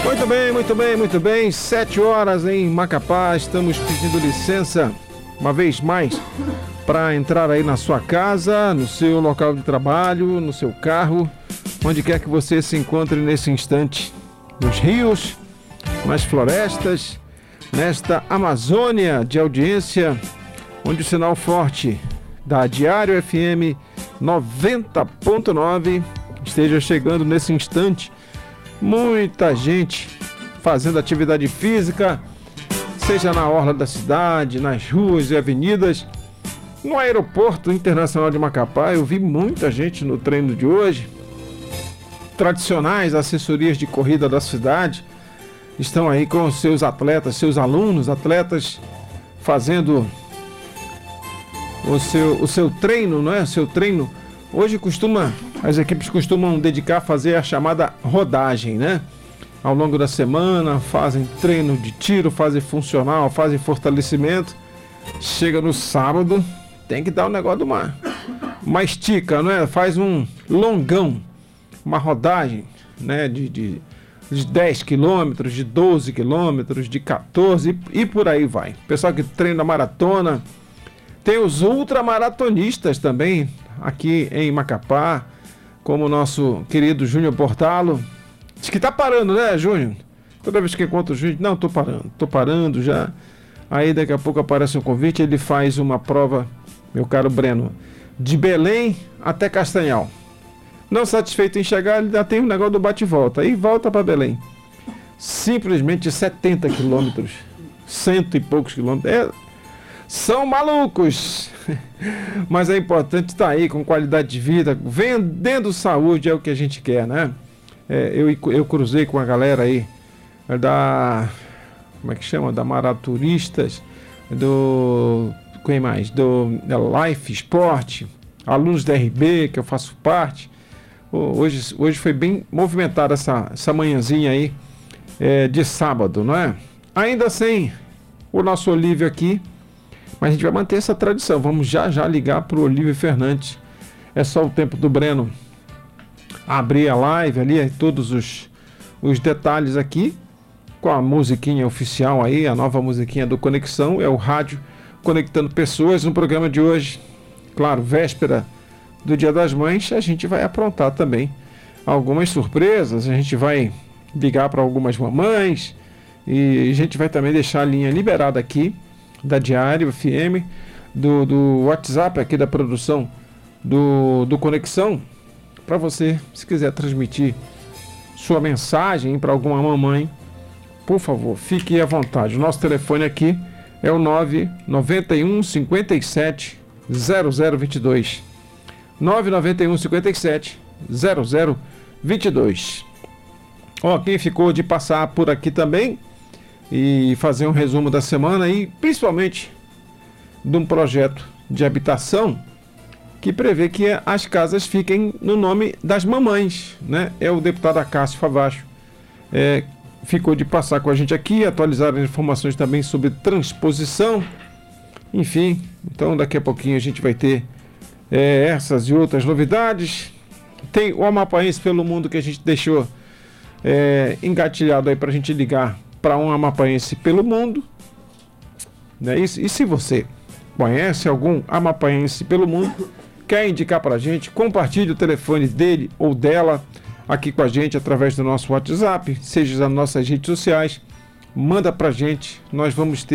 Muito bem. 7 horas em Macapá. Estamos pedindo licença uma vez mais para entrar aí na sua casa, no seu local de trabalho, no seu carro, onde quer que você se encontre nesse instante, nos rios, nas florestas, nesta Amazônia de audiência, onde o sinal forte da Diário FM 90.9 esteja chegando nesse instante. Muita gente fazendo atividade física, seja na orla da cidade, nas ruas e avenidas, no aeroporto internacional de Macapá. Eu vi muita gente no treino de hoje. Tradicionais assessorias de corrida da cidade estão aí com seus atletas, seus alunos, atletas fazendo o seu treino, não é? O seu treino. Hoje as equipes costumam dedicar a fazer a chamada rodagem, né? Ao longo da semana, fazem treino de tiro, fazem funcional, fazem fortalecimento. Chega no sábado, tem que dar um negócio de uma estica, não é? Faz um longão, uma rodagem, né? De 10 quilômetros, de 12 quilômetros, de 14 e por aí vai. Pessoal que treina maratona. Tem os ultramaratonistas também, aqui em Macapá, como o nosso querido Júnior Portalo. Diz que tá parando, né, Júnior? Toda vez que encontro o Júnior, não, tô parando já. Aí daqui a pouco aparece um convite, ele faz uma prova, meu caro Breno, de Belém até Castanhal. Não satisfeito em chegar, ele ainda tem um negócio do bate-volta, aí volta para Belém. Simplesmente 70 quilômetros, 100 e poucos quilômetros. São malucos, mas é importante estar aí com qualidade de vida, vendendo saúde, é o que a gente quer, né? Eu cruzei com a galera aí como é que chama? Da Maraturistas, quem mais? Da Life Sport, alunos da RB, que eu faço parte. Hoje foi bem movimentada essa manhãzinha aí de sábado, não é? Ainda sem o nosso Olívio aqui, mas a gente vai manter essa tradição. Vamos já ligar para o Olívio Fernandes. É só o tempo do Breno abrir a live ali, todos os detalhes aqui, com a musiquinha oficial aí, a nova musiquinha do Conexão, é o rádio conectando pessoas. No programa de hoje, claro, véspera do Dia das Mães, a gente vai aprontar também algumas surpresas, a gente vai ligar para algumas mamães e a gente vai também deixar a linha liberada aqui da Diário FM, do WhatsApp aqui da produção do Conexão, para você, se quiser transmitir sua mensagem para alguma mamãe, por favor, fique à vontade. O nosso telefone aqui é o 991 57 0022. 991 57 0022. Quem ficou de passar por aqui também e fazer um resumo da semana e principalmente de um projeto de habitação que prevê que as casas fiquem no nome das mamães, né? É o deputado Acácio Favacho. Ficou de passar com a gente aqui, atualizar as informações também sobre transposição. Enfim, então daqui a pouquinho a gente vai ter essas e outras novidades. Tem o Amapaense pelo Mundo que a gente deixou engatilhado aí para a gente ligar para um Amapaense pelo Mundo, né? E se você conhece algum Amapaense pelo Mundo, quer indicar para a gente, compartilhe o telefone dele ou dela aqui com a gente através do nosso WhatsApp, seja nas nossas redes sociais, manda para a gente, nós vamos ter